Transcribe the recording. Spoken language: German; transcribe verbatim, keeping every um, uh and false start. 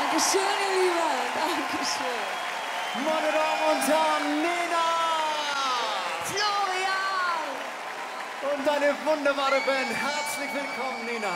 Dankeschön, ihr Lieben. Dankeschön. Meine Damen und Herren, Nena! Florian! Und eine wunderbare Band. Herzlich willkommen, Nena.